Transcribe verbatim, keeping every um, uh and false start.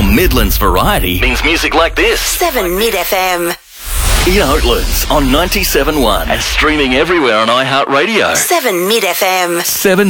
More Midlands variety means music like this. seven Mid F M. Ian Oatlands on ninety-seven point one and streaming everywhere on iHeartRadio. seven Mid F M. seven